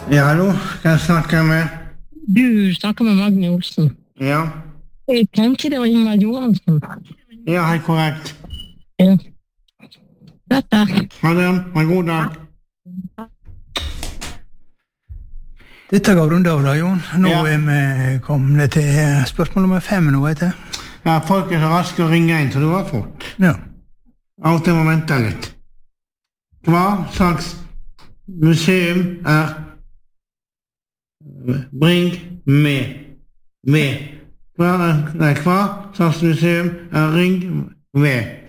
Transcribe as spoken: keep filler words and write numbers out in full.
Ja, hallo, kan jeg snakke med? Du snakker med Magne Olsen. Ja. Jeg tenker det var Ingvar Johansen. Ja, helt korrekt. Ja. Dette. Ha det, ha en god dag. Dette går rundt av da, Jon. Nå Ja. er vi kommet til spørsmål nummer fem nå, vet jeg. Ja, folk er så raske å ringe inn, så du har fått. Ja. Av og til må vente litt. Hva slags museum er Bring med med? Hva, nei, hva slags museum er Ring ved?